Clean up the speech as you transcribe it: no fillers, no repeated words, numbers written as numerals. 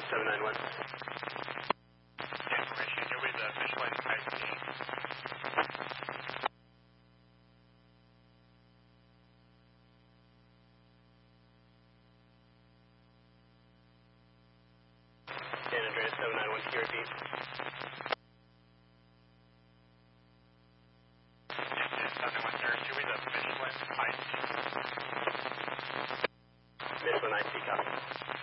791. Information, you're with Michelin IT. San Andreas 791, can you repeat? Yes, 710, you're with Michelin IT. Michelin IT, copy.